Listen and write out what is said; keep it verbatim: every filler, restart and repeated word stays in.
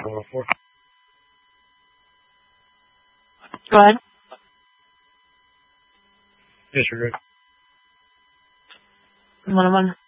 Go ahead. Yes, you're good. One on one.